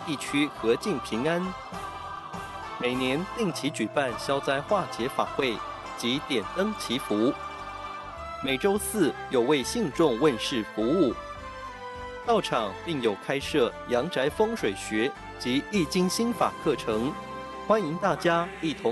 地区和尽平安。每年定期举办消灾化解法会及点灯祈福，每周四有为信众问事服务。道场并有开设阳宅风水学及易经心法课程，欢迎大家一同